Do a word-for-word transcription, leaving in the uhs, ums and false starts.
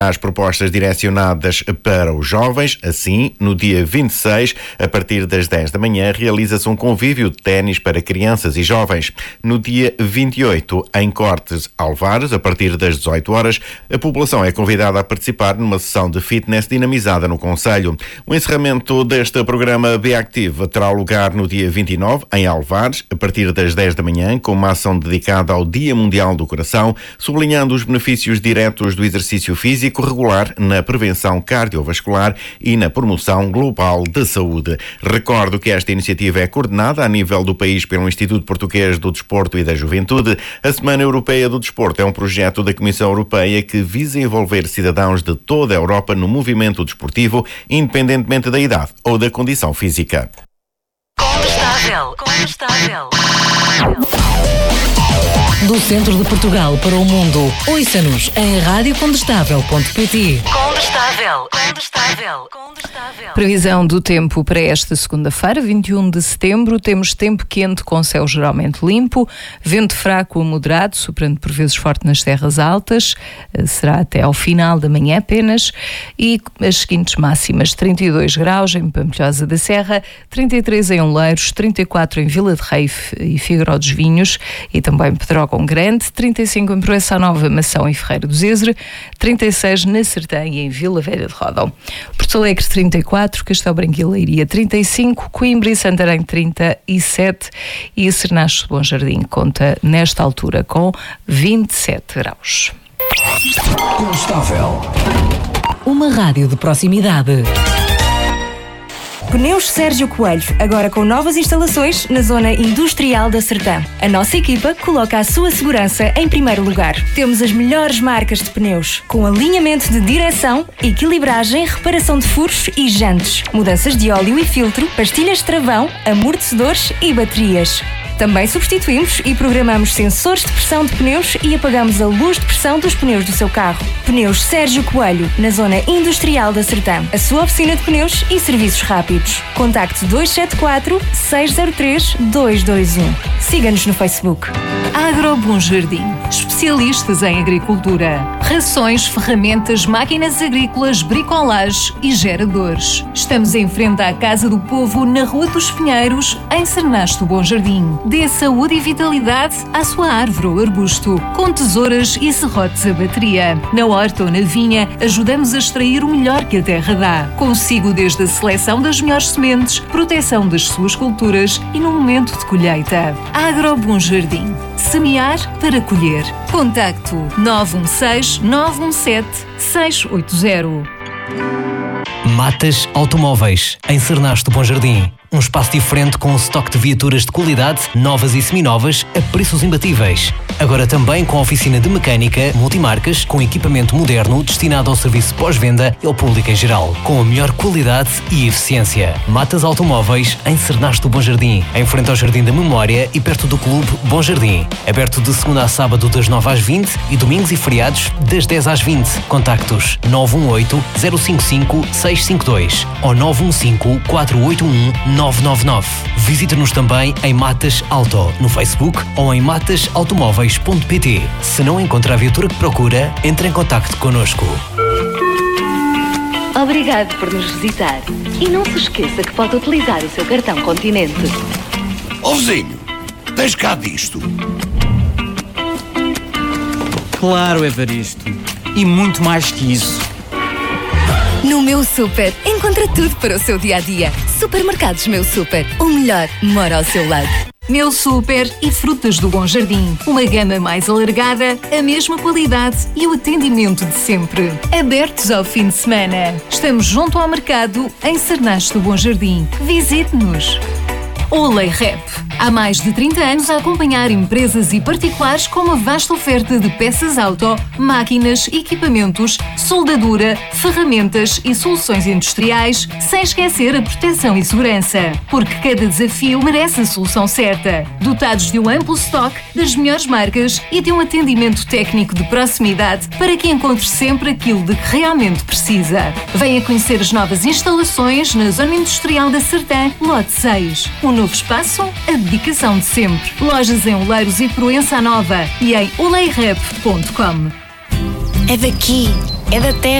As propostas direcionadas para os jovens. Assim, no dia vinte e seis, a partir das dez da manhã, realiza-se um convívio de ténis para crianças e jovens. No dia vinte e oito, em Cortes Alvares, a partir das dezoito horas, a população é convidada a participar numa sessão de fitness dinamizada no concelho. O encerramento deste programa Be Active terá lugar no dia vinte e nove, em Alvares, a partir das dez da manhã, com uma ação dedicada ao Dia Mundial do Coração, sublinhando os benefícios diretos do exercício físico regular na prevenção cardiovascular e na promoção global de saúde. Recordo que esta iniciativa é coordenada a nível do país pelo Instituto Português do Desporto e da Juventude. A Semana Europeia do Desporto é um projeto da Comissão Europeia que visa envolver cidadãos de toda a Europa no movimento desportivo, independentemente da idade ou da condição física. Condestável, condestável. Do centro de Portugal para o mundo, ouça-nos em rádio condestável ponto pt. Condestável, condestável, condestável. Previsão do tempo para esta segunda-feira, vinte e um de setembro. Temos tempo quente com céu geralmente limpo, vento fraco a moderado, soprando por vezes forte nas terras altas. Será até ao final da manhã apenas. E as seguintes máximas: trinta e dois graus em Pampilhosa da Serra, trinta e três em Oleiros, trinta e quatro em Vila de Rei e Figueiró dos Vinhos e também Pedrógão Grande, trinta e cinco em Proença Nova, Mação e Ferreira do Zezer, trinta e seis na Sertã e em Vila Velha de Ródão. Porto Alegre trinta e quatro, Castelo Branco e Leiria trinta e cinco, Coimbra e Santarém trinta e sete e Cernacho de Bom Jardim conta nesta altura com vinte e sete graus. Condestável. Uma rádio de proximidade. Pneus Sérgio Coelho, agora com novas instalações na zona industrial da Sertã. A nossa equipa coloca a sua segurança em primeiro lugar. Temos as melhores marcas de pneus, com alinhamento de direção, equilibragem, reparação de furos e jantes, mudanças de óleo e filtro, pastilhas de travão, amortecedores e baterias. Também substituímos e programamos sensores de pressão de pneus e apagamos a luz de pressão dos pneus do seu carro. Pneus Sérgio Coelho, na zona industrial da Sertã. A sua oficina de pneus e serviços rápidos. Contacte dois sete quatro, seis zero três, dois dois um. Siga-nos no Facebook. Agro Bom Jardim, especialistas em agricultura. Rações, ferramentas, máquinas agrícolas, bricolage e geradores. Estamos em frente à Casa do Povo, na Rua dos Pinheiros, em Cernacho do Bom Jardim. Dê saúde e vitalidade à sua árvore ou arbusto, com tesouras e serrotes a bateria. Na horta ou na vinha, ajudamos a extrair o melhor que a terra dá. Consigo desde a seleção das melhores sementes, proteção das suas culturas e no momento de colheita. Agro Bom Jardim. Semear para colher. Contacto nove um seis, nove um sete, seis oito zero. Matas Automóveis, em Cernacho do Bom Jardim. Um espaço diferente com um estoque de viaturas de qualidade, novas e seminovas, a preços imbatíveis. Agora também com oficina de mecânica, multimarcas, com equipamento moderno destinado ao serviço pós-venda e ao público em geral, com a melhor qualidade e eficiência. Matas Automóveis, em Cernacho do Bom Jardim, em frente ao Jardim da Memória e perto do Clube Bom Jardim. Aberto de segunda a sábado das nove às vinte e domingos e feriados das dez às vinte. Contactos nove um oito, zero cinco cinco, seis cinco dois ou nove um cinco, quatro oito um, nove nove nove. Visite-nos também em Matas Auto, no Facebook ou em matas automóveis ponto pt. Se não encontra a viatura que procura, entre em contacto connosco. Obrigado por nos visitar. E não se esqueça que pode utilizar o seu cartão Continente. Ó vizinho, tens cá disto? Claro, Evaristo. E muito mais que isso. No Meu Super, encontra tudo para o seu dia-a-dia. Supermercados Meu Super, o melhor mora ao seu lado. Meu Super e Frutas do Bom Jardim. Uma gama mais alargada, a mesma qualidade e o atendimento de sempre. Abertos ao fim de semana. Estamos junto ao mercado, em Cernacho do Bom Jardim. Visite-nos. Olay Rep. Há mais de trinta anos a acompanhar empresas e particulares com uma vasta oferta de peças auto, máquinas, equipamentos, soldadura, ferramentas e soluções industriais, sem esquecer a proteção e segurança. Porque cada desafio merece a solução certa. Dotados de um amplo estoque das melhores marcas e de um atendimento técnico de proximidade para que encontre sempre aquilo de que realmente precisa. Venha conhecer as novas instalações na Zona Industrial da Sertã, Lote seis. Um novo espaço, a dedicação de sempre. Lojas em Oleiros e Proença Nova e em olay rep ponto com. É daqui, é da terra.